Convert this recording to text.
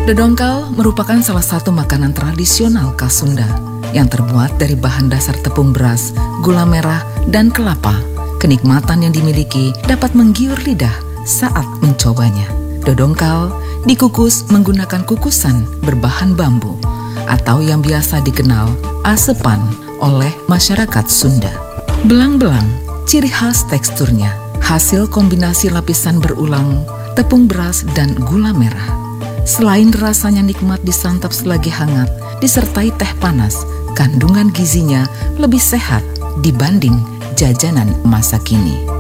Dodongkal merupakan salah satu makanan tradisional khas Sunda yang terbuat dari bahan dasar tepung beras, gula merah, dan kelapa. Kenikmatan yang dimiliki dapat menggiur lidah saat mencobanya. Dodongkal dikukus menggunakan kukusan berbahan bambu atau yang biasa dikenal asepan oleh masyarakat Sunda. Belang-belang, ciri khas teksturnya, hasil kombinasi lapisan berulang, tepung beras, dan gula merah. Selain rasanya nikmat disantap selagi hangat, disertai teh panas, kandungan gizinya lebih sehat dibanding jajanan masa kini.